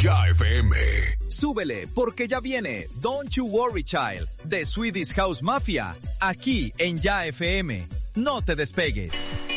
Ya FM. Súbele porque ya viene Don't You Worry Child de Swedish House Mafia, aquí en Ya FM. No te despegues.